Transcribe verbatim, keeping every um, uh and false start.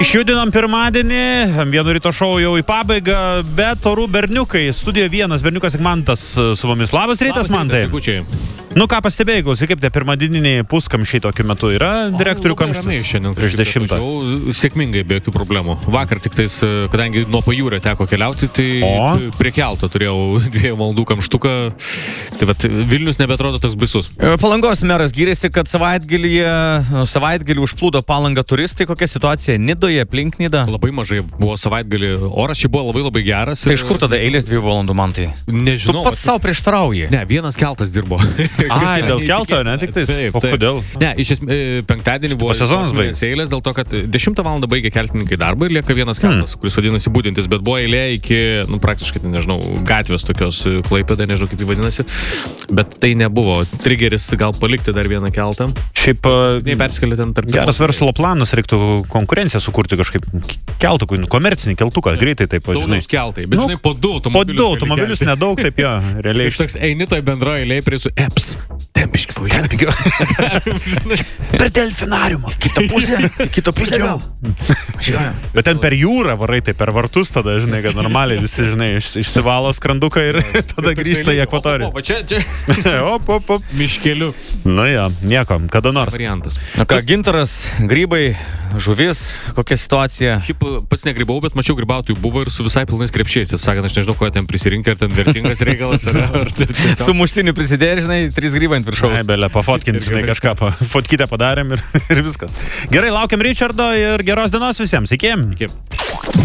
Išjudinom pirmadienį, vieno ryto šou jau į pabaigą, bet orų berniukai, studijoje vienas berniukas tik Mantas su mumis. Labas rytas, Mantai. Nu ką pastebėjai, klausai, kaip tie pirmadieniniai puskamšiai tokiu metu yra direktorių kamštis? Šiandien prieš dešimtą. Sėkmingai, be jokių problemų. Vakar tik tais, kadangi nuo pajūrio teko keliauti, tai o? Prie kelto turėjau dviejų valandų kamštuką. Tai vat, Vilnius nebetrodo toks baisus. Palangos meras gyrėsi, kad savaitgalį, savaitgalį užplūdo Palangą turistai. Kokia situacija Nidoje, aplink Nidą? Labai mažai buvo savaitgalį. Oras čia buvo labai labai geras. Tai iš kur tada eilės dviejų valandų, Mantai? Nežinau. Tu pats savo prieštarauji. Ne, vienas keltas dirbo. Ai, dėl kelto, ne tik tais. Taip, o kodėl? Ne, iš esmės penktadienį buvo sezonas baigėsi eilės dėl to, kad dešimtą valandą baigė keltininkai darbą ir lieka vienas keltas, hmm. kuris vadinasi Budintis, bet buvo eilė iki, nu, praktiškai, nežinau, gatvės tokios Klaipėda, nežinau kaip jį vadinasi, bet tai nebuvo. Trigeris gal palikti dar vieną keltą. Šiaip nei persikėlė ten tarp. Geras verslo planas, reiktų konkurenciją sukurti kažkaip keltų, komercinį keltuką, greitai taip, žinai. Keltai, bet nu, žinai, po du automobilius. Po du automobilius nedaug, taip jo, realiai. Toks eini toj bendroje eilėje prie su eps. Tempiškis važiuoja. Per delfinariumą. Kita pusė. Kita pusė gal. Bet ten per jūrą varai, tai per vartus tada, žinai, kad normaliai visi, žinai, išsivalo skranduką ir tada grįžta į akvatoriją. O, čia, čia. Op, op, op. Miškeliu. Nu jo, nieko, kada nors. Variantas. Na ką, gintaras, grybai, žuvis, kokia situacija? Šiaip pats negrybau, bet mačiau grybautojų buvo ir su visai pilnais krepšiais. Sakant, aš nežinau, ko ten prisirinkti, ar ten vertingas reikalas, ar, ar tai, su muštiniu prisidėjai, žinai, trys grybai ant viršaus. Ai, belė, pafotkinti, žinai, kažką, fotkytę padarėm ir, ir viskas. Gerai, laukiam Richardo ir geros dienos visiems. Iki. Iki.